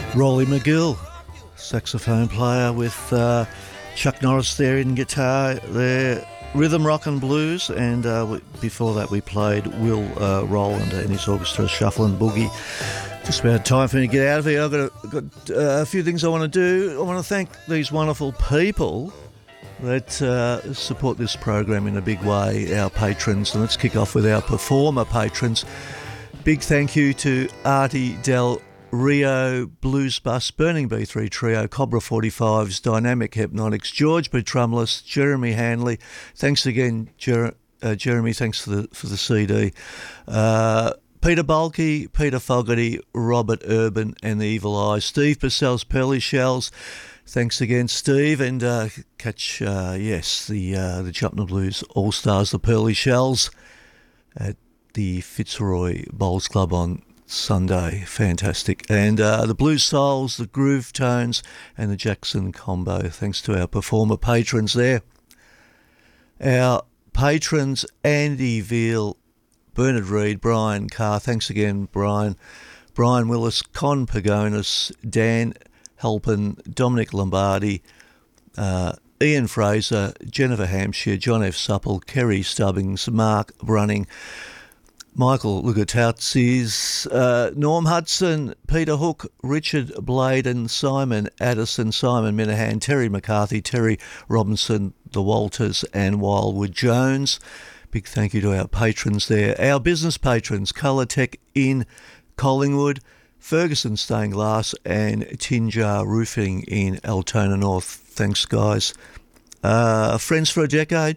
Rolly McGill, saxophone player, with Chuck Norris there in guitar there. Rhythm, rock and blues, and before that we played Will Rowland and his orchestra, Shuffle and Boogie. Just about time for me to get out of here. I've got a few things I want to do. I want to thank these wonderful people that support this program in a big way, our patrons. And let's kick off with our performer patrons. Big thank you to Artie Del Rio, Blues Bus, Burning B3 Trio, Cobra 45s, Dynamic Hypnotics, George Petrumlis, Jeremy Hanley. Thanks again, Jeremy. Thanks for the CD. Peter Bulkey, Peter Fogarty, Robert Urban, and the Evil Eyes. Steve Purcell's Pearly Shells. Thanks again, Steve. And catch the Cheltenham Blues All Stars, the Pearly Shells, at the Fitzroy Bowls Club on Sunday. Fantastic. And the Blues Souls, the Groove Tones, and the Jackson Combo. Thanks to our performer patrons there. Our patrons, Andy Veal, Bernard Reid, Brian Carr. Thanks again, Brian. Brian Willis, Con Pagonis, Dan Halpin, Dominic Lombardi, Ian Fraser, Jennifer Hampshire, John F. Supple, Kerry Stubbings, Mark Brunning, Michael Lugatautsis, Norm Hudson, Peter Hook, Richard Bladen, Simon Addison, Simon Minahan, Terry McCarthy, Terry Robinson, the Walters, and Wildwood Jones. Big thank you to our patrons there. Our business patrons, Colour Tech in Collingwood, Ferguson Stained Glass, and Tinjar Roofing in Altona North. Thanks, guys. Friends for a Decade.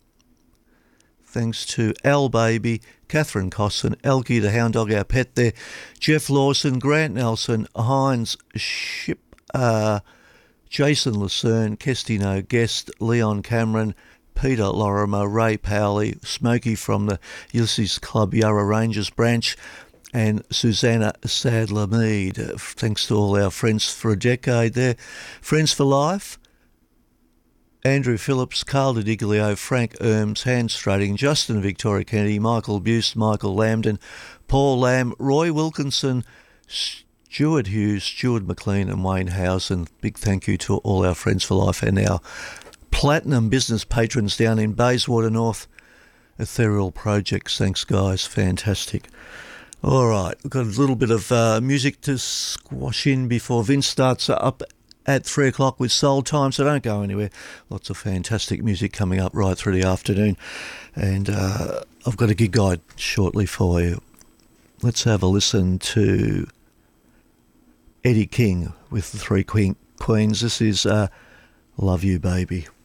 Thanks to Al Baby, Catherine Cosson, Elkie the Hound Dog, our pet there, Jeff Lawson, Grant Nelson, Heinz Ship, Jason Lucerne, Kesty No Guest, Leon Cameron, Peter Lorimer, Ray Powley, Smokey from the Ulysses Club Yarra Rangers branch, and Susanna Sadler-Mead. Thanks to all our Friends for a Decade there. Friends for Life, Andrew Phillips, Carl DiDiglio, Frank Erms, Hans Strading, Justin Victoria Kennedy, Michael Buse, Michael Lambden, Paul Lamb, Roy Wilkinson, Stuart Hughes, Stuart McLean, and Wayne Housen. Big thank you to all our Friends for Life and our Platinum Business patrons down in Bayswater North, Ethereal Projects. Thanks, guys. Fantastic. All right, we've got a little bit of music to squash in before Vince starts up at 3 o'clock with Soul Time, so don't go anywhere. Lots of fantastic music coming up right through the afternoon. And I've got a gig guide shortly for you. Let's have a listen to Eddie King with the Three Queens. This is Love You Baby.